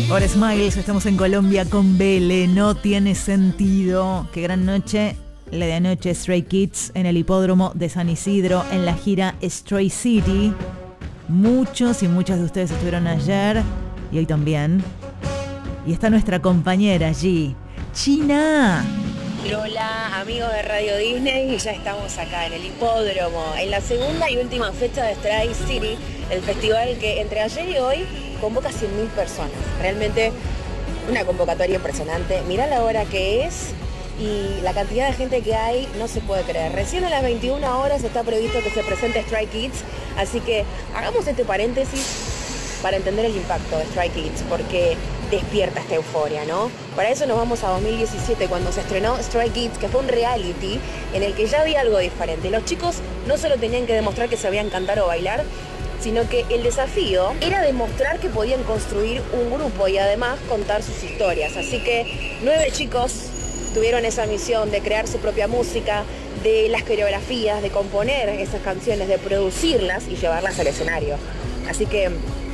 Ahora Smiles, estamos en Colombia con Vele, no tiene sentido. Qué gran noche la de anoche, Stray Kids en el hipódromo de San Isidro en la gira Stray City. Muchos y muchas de ustedes estuvieron ayer y hoy también. Y está nuestra compañera allí, China. Hola amigos de Radio Disney, y ya estamos acá en el hipódromo, en la segunda y última fecha de Stray City, el festival que entre ayer y hoy convoca 100.000 personas. Realmente una convocatoria impresionante. Mirá la hora que es y la cantidad de gente que hay, no se puede creer. Recién a las 21 horas está previsto que se presente Stray Kids, así que hagamos este paréntesis para entender el impacto de Stray Kids, porque despierta esta euforia, ¿no? Para eso nos vamos a 2017, cuando se estrenó Stray Kids, que fue un reality en el que ya había algo diferente. Los chicos no solo tenían que demostrar que sabían cantar o bailar, sino que el desafío era demostrar que podían construir un grupo y además contar sus historias. Así que 9 chicos tuvieron esa misión de crear su propia música, de las coreografías, de componer esas canciones, de producirlas y llevarlas al escenario. Así que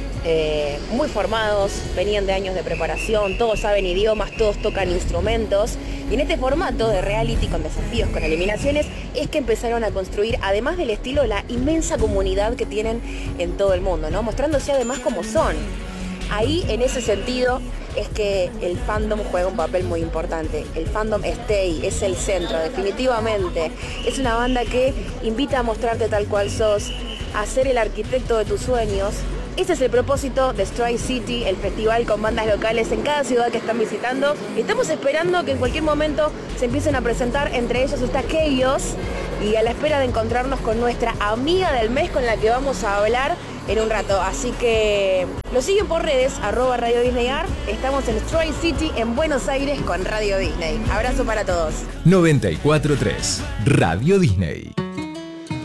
muy formados, venían de años de preparación, todos saben idiomas, todos tocan instrumentos, y en este formato de reality con desafíos, con eliminaciones, es que empezaron a construir, además del estilo, la inmensa comunidad que tienen en todo el mundo, ¿no? Mostrándose además como son. Ahí, en ese sentido, es que el fandom juega un papel muy importante. El fandom Stay es el centro, definitivamente. Es una banda que invita a mostrarte tal cual sos, a ser el arquitecto de tus sueños. Este es el propósito de Stray City, el festival con bandas locales en cada ciudad que están visitando. Estamos esperando que en cualquier momento se empiecen a presentar, entre ellos está Chaos, y a la espera de encontrarnos con nuestra amiga del mes con la que vamos a hablar en un rato. Así que lo siguen por redes, @Radio Disney Art. Estamos en Stray City en Buenos Aires con Radio Disney. Abrazo para todos. 94.3 Radio Disney.